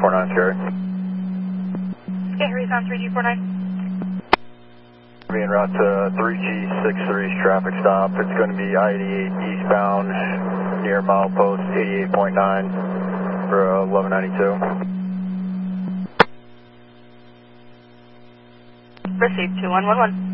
3G49, Scary. Scary's on 3G49. Being route to 3G63's traffic stop. It's going to be I-88 eastbound near milepost 88.9 for 1192. Received 2111.